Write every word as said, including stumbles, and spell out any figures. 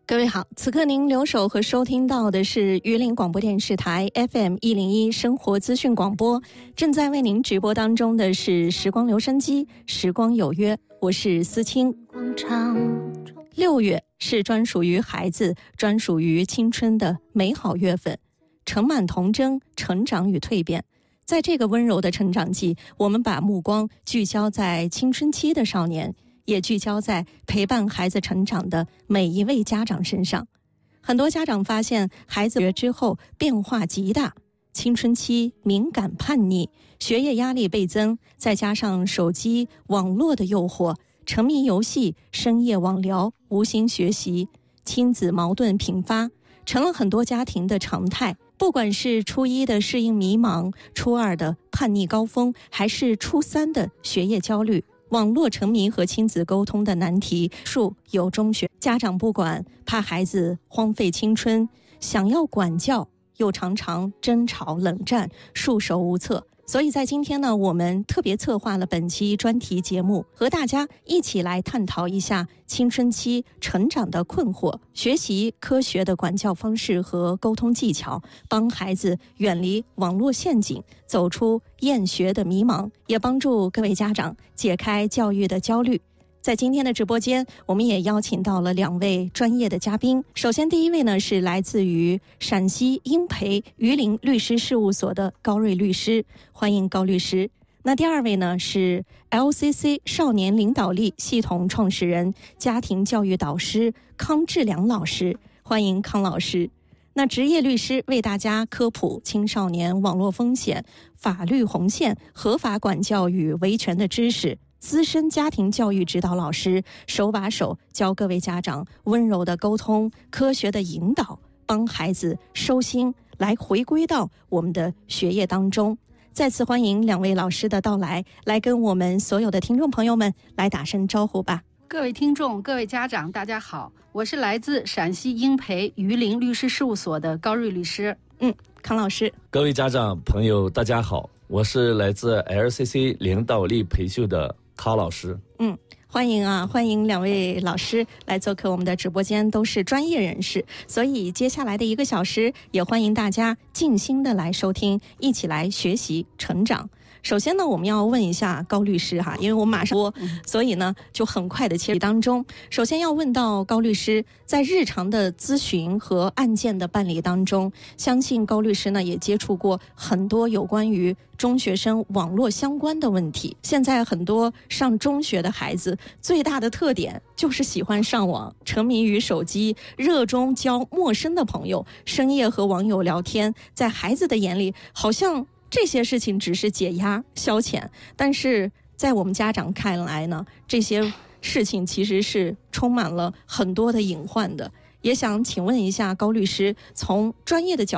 各位好，此刻您留守和收听到的是榆林广播电视台 F M 一零一生活资讯广播，正在为您直播当中的是时光留声机，时光有约，我是思清。六月是专属于孩子、专属于青春的美好月份，盛满童真、成长与蜕变。在这个温柔的成长季，我们把目光聚焦在青春期的少年，也聚焦在陪伴孩子成长的每一位家长身上。很多家长发现孩子学之后变化极大，青春期敏感叛逆，学业压力倍增，再加上手机网络的诱惑，沉迷游戏，深夜网聊，无心学习，亲子矛盾频发，成了很多家庭的常态。不管是初一的适应迷茫，初二的叛逆高峰，还是初三的学业焦虑，网络沉迷和亲子沟通的难题数有中学。家长不管，怕孩子荒废青春，想要管教，又常常争吵冷战，束手无策。所以在今天呢，我们特别策划了本期专题节目，和大家一起来探讨一下青春期成长的困惑，学习科学的管教方式和沟通技巧，帮孩子远离网络陷阱，走出厌学的迷茫，也帮助各位家长解开教育的焦虑。在今天的直播间，我们也邀请到了两位专业的嘉宾。首先第一位呢，是来自于陕西英培榆林律师事务所的高瑞律师，欢迎高律师。那第二位呢，是 L C C 少年领导力系统创始人、家庭教育导师康志良老师，欢迎康老师。那职业律师为大家科普青少年网络风险、法律红线、合法管教与维权的知识，资深家庭教育指导老师，手把手教各位家长温柔的沟通，科学的引导，帮孩子收心，来回归到我们的学业当中。再次欢迎两位老师的到来，来跟我们所有的听众朋友们来打声招呼吧。 各位听众，各位家长，大家好，我是来自陕西英培榆林律师事务所的高瑞律师。 嗯，康老师。 各位家长朋友，大家好，我是来自 L C C 领导力培训的康老师。 嗯，欢迎啊，欢迎两位老师来做客我们的直播间，都是专业人士，所以接下来的一个小时也欢迎大家静心的来收听，一起来学习成长。首先呢，我们要问一下高律师哈，因为我们马上播，所以呢就很快的切入当中。首先要问到高律师，在日常的咨询和案件的办理当中，相信高律师呢也接触过很多有关于中学生网络相关的问题。现在很多上中学的孩子最大的特点就是喜欢上网，沉迷于手机，热衷交陌生的朋友，深夜和网友聊天，在孩子的眼里好像这些事情只是解压消遣，但是在我们家长看来呢，这些事情其实是充满了很多的隐患的。也想请问一下高律师，从专业的角度